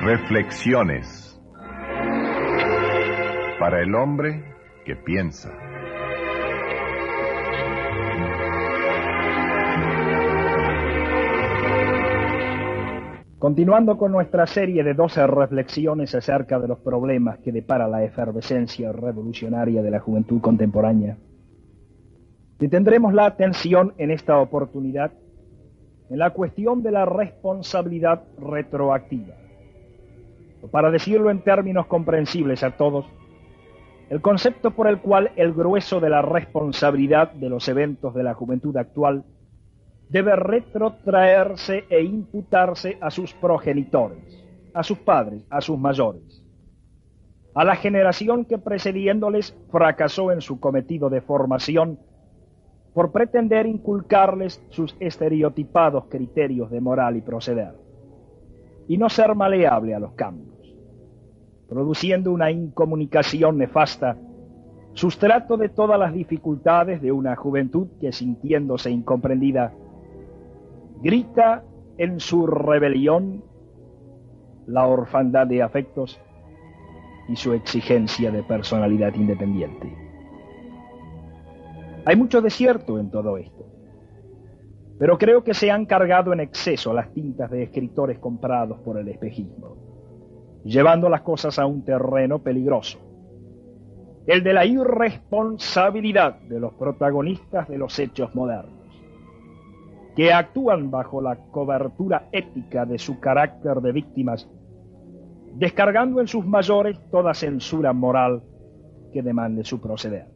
Reflexiones para el hombre que piensa. Continuando con nuestra serie de 12 reflexiones acerca de los problemas que depara la efervescencia revolucionaria de la juventud contemporánea, detendremos la atención en esta oportunidad en la cuestión de la responsabilidad retroactiva. Para decirlo en términos comprensibles a todos, el concepto por el cual el grueso de la responsabilidad de los eventos de la juventud actual debe retrotraerse e imputarse a sus progenitores, a sus padres, a sus mayores, a la generación que precediéndoles fracasó en su cometido de formación por pretender inculcarles sus estereotipados criterios de moral y proceder, y no ser maleable a los cambios, produciendo una incomunicación nefasta, sustrato de todas las dificultades de una juventud que, sintiéndose incomprendida, grita en su rebelión la orfandad de afectos y su exigencia de personalidad independiente. Hay mucho de cierto en todo esto, pero creo que se han cargado en exceso las tintas de escritores comprados por el espejismo, llevando las cosas a un terreno peligroso, el de la irresponsabilidad de los protagonistas de los hechos modernos, que actúan bajo la cobertura ética de su carácter de víctimas, descargando en sus mayores toda censura moral que demande su proceder.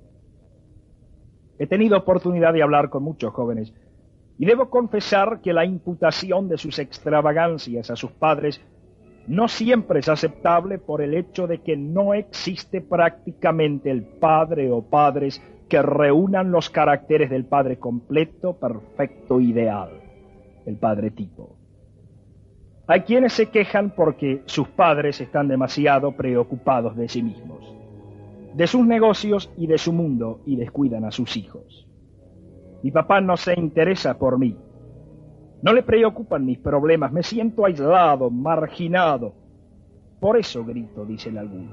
He tenido oportunidad de hablar con muchos jóvenes y debo confesar que la imputación de sus extravagancias a sus padres no siempre es aceptable por el hecho de que no existe prácticamente el padre o padres que reúnan los caracteres del padre completo, perfecto, ideal, el padre tipo. Hay quienes se quejan porque sus padres están demasiado preocupados de sí mismos, de sus negocios y de su mundo, y descuidan a sus hijos. Mi papá no se interesa por mí. No le preocupan mis problemas. Me siento aislado, marginado. Por eso grito, dicen algunos.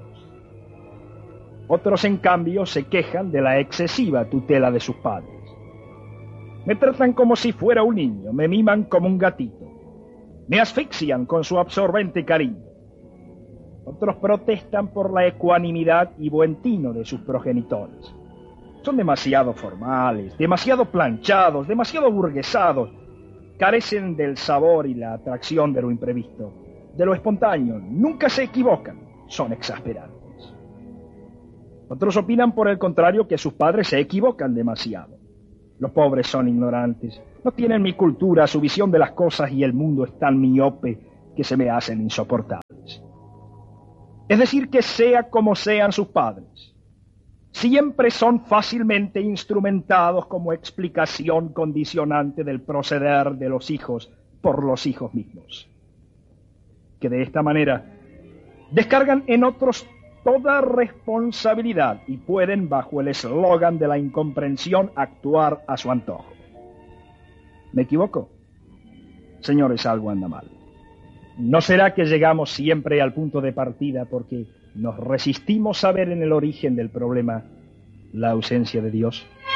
Otros, en cambio, se quejan de la excesiva tutela de sus padres. Me tratan como si fuera un niño, me miman como un gatito. Me asfixian con su absorbente cariño. Otros protestan por la ecuanimidad y buen tino de sus progenitores. Son demasiado formales, demasiado planchados, demasiado burguesados. Carecen del sabor y la atracción de lo imprevisto, de lo espontáneo. Nunca se equivocan, son exasperantes. Otros opinan, por el contrario, que sus padres se equivocan demasiado. Los pobres son ignorantes, no tienen mi cultura, su visión de las cosas, y el mundo es tan miope que se me hacen insoportables. Es decir, que sea como sean sus padres, siempre son fácilmente instrumentados como explicación condicionante del proceder de los hijos por los hijos mismos, que de esta manera descargan en otros toda responsabilidad y pueden, bajo el eslogan de la incomprensión, actuar a su antojo. ¿Me equivoco? Señores, algo anda mal. ¿No será que llegamos siempre al punto de partida porque nos resistimos a ver en el origen del problema la ausencia de Dios?